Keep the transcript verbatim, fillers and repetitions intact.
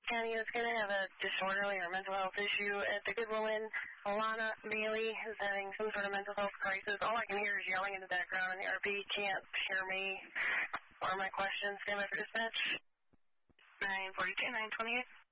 County is going to have a disorderly or mental health issue at the Goodwill Inn. Alana Bailey is having some sort of mental health crisis. All I can hear is yelling in the background, and the R P can't hear me or my questions. Stand by for dispatch. nine forty-two, nine twenty-eight.